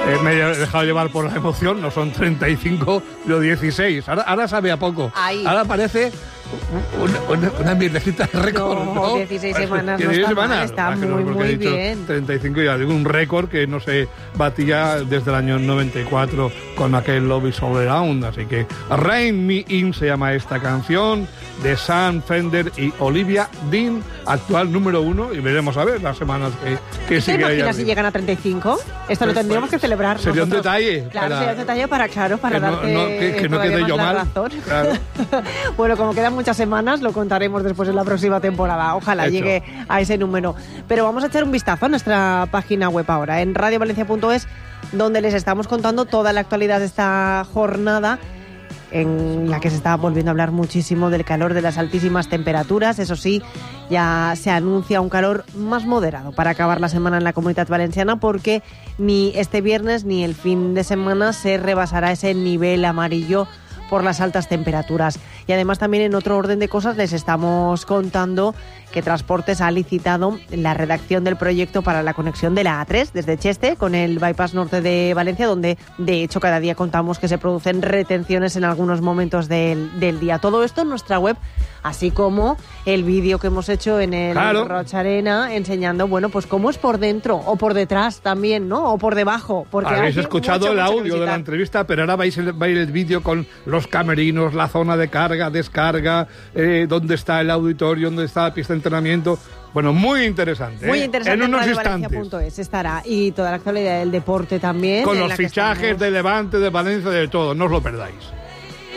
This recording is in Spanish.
Me he dejado llevar por la emoción, no son 35, pero 16. Ahora sabe a poco. Ahí. Ahora parece una mierdecita de récord, ¿no? 16 semanas, 16 no está semanas. mal, está No, muy, porque he muy dicho bien. 35, ya digo, un récord que no se batía desde el año 94 con aquel Love Is All Around. Así que Rain Me In se llama esta canción de Sam Fender y Olivia Dean, actual número 1, y veremos a ver las semanas que ¿Te sigue ahí imaginas si arriba. llegan a 35? Esto lo tendríamos que celebrar Sería un nosotros. detalle. Claro, sería un detalle para que darte que no todavía quede más yo la mal. razón. Claro. Bueno, como quedan muchas semanas, lo contaremos después en la próxima temporada. Ojalá Hecho. llegue a ese número. Pero vamos a echar un vistazo a nuestra página web ahora, en radiovalencia.es, donde les estamos contando toda la actualidad de esta jornada, en la que se está volviendo a hablar muchísimo del calor, de las altísimas temperaturas. Eso sí, ya se anuncia un calor más moderado para acabar la semana en la Comunitat Valenciana, porque ni este viernes ni el fin de semana se rebasará ese nivel amarillo por las altas temperaturas. Y además también, en otro orden de cosas, les estamos contando que Transportes ha licitado la redacción del proyecto para la conexión de la A3 desde Cheste con el bypass norte de Valencia, donde de hecho cada día contamos que se producen retenciones en algunos momentos del día. Todo esto en nuestra web, así como el vídeo que hemos hecho en el Rocha Arena, enseñando, bueno, pues cómo es por dentro o por detrás también, ¿no? O por debajo. Porque habéis escuchado el audio de la visitar. entrevista, pero ahora vais a ver el vídeo con los camerinos, la zona de carga, descarga, dónde está el auditorio, dónde está la pista de entrenamiento. Bueno, muy interesante. Muy interesante. En unos radiovalencia.es instantes. estará. Y toda la actualidad del deporte también. Con en los la que fichajes estamos. de Levante, de Valencia, de todo. No os lo perdáis.